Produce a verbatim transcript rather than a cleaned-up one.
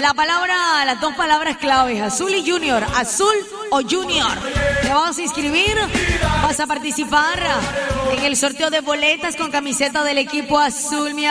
La palabra, las dos palabras claves, azul y junior, azul o junior. Te vamos a inscribir, vas a participar en el sorteo de boletas con camiseta del equipo azul, mi